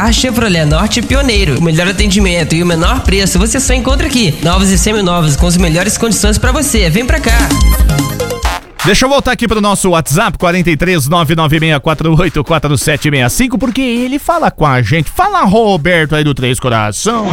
carro Chevrolet Norte pioneiro. O melhor atendimento e o menor preço você só encontra aqui. Novos e seminovos com as melhores condições pra você. Vem pra cá. Deixa eu voltar aqui pro nosso WhatsApp, 43-996484765, porque ele fala com a gente. Fala, Roberto, aí do Três Coração.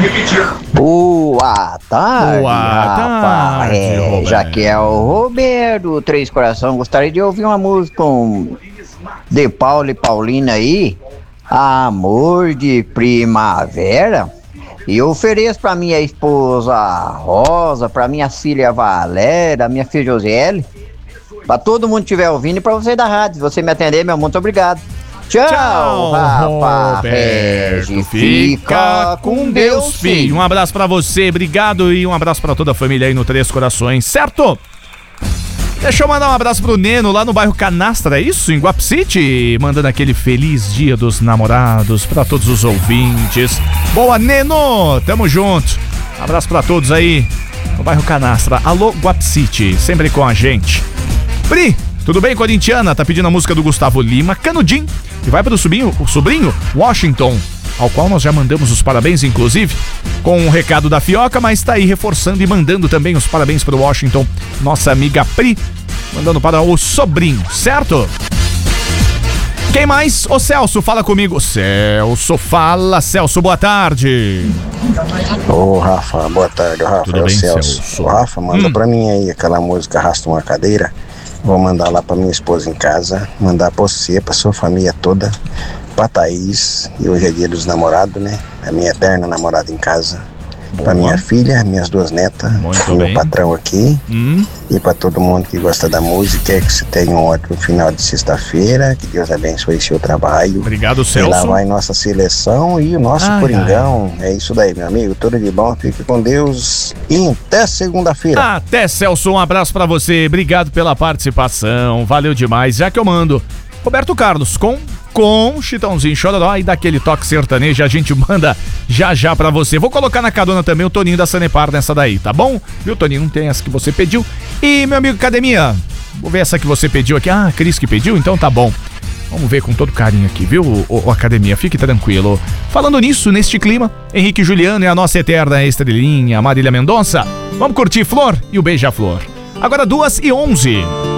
Boa tarde, Boa tarde, Roberto. já que é o Roberto, Três Coração, gostaria de ouvir uma música com De Paulo e Paulina aí, Amor de Primavera. E eu ofereço pra minha esposa Rosa, pra minha filha Valéria, minha filha Josiele, pra todo mundo que estiver ouvindo e pra você da rádio. Se você me atender, meu muito obrigado. Tchau, Rafa Regi. Fica com Deus, filho. Um abraço pra você, obrigado, e um abraço pra toda a família aí no Três Corações, certo? Deixa eu mandar um abraço pro Neno lá no bairro Canastra, é isso? Em Guap City, mandando aquele feliz dia dos namorados pra todos os ouvintes. Boa, Neno, tamo junto. Abraço pra todos aí no bairro Canastra. Alô, Guap City, sempre com a gente. Pri, tudo bem, corintiana? Tá pedindo a música do Gustavo Lima, Canudinho, e vai pro o sobrinho Washington, ao qual nós já mandamos os parabéns, inclusive, com um recado da Fioca, mas tá aí reforçando e mandando também os parabéns pro Washington, nossa amiga Pri, mandando para o sobrinho, certo? Quem mais? Ô Celso, fala comigo. Celso, fala, Celso, boa tarde. Ô Rafa, boa tarde, Rafa. Tudo é o bem, Celso. Celso? Ô, Rafa, manda pra mim aí aquela música Arrasta uma Cadeira. Vou mandar lá pra minha esposa em casa, mandar pra você, pra sua família toda, pra Thaís, e hoje é dia dos namorados, né? A minha eterna namorada em casa. Boa. Pra minha filha, minhas duas netas, Muito pro bem. meu patrão aqui, e pra todo mundo que gosta da música, que você tenha um ótimo final de sexta-feira, que Deus abençoe seu trabalho. Obrigado, E lá Celso. vai nossa seleção e o nosso Coringão. É isso daí, meu amigo. Tudo de bom, fique com Deus e até segunda-feira. Até, Celso, um abraço pra você, obrigado pela participação, valeu demais. Já que eu mando Roberto Carlos com Chitãozinho Chororó e daquele toque sertanejo, a gente manda já pra você. Vou colocar na carona também o Toninho da Sanepar nessa daí, tá bom? Viu, Toninho? Não tem essa que você pediu. E, meu amigo Academia, vou ver essa que você pediu aqui. Ah, Cris que pediu? Então tá bom. Vamos ver com todo carinho aqui, viu, o Academia? Fique tranquilo. Falando nisso, neste clima, Henrique Juliano e a nossa eterna estrelinha Marília Mendonça. Vamos curtir Flor e o Beija-Flor. Agora 2h11.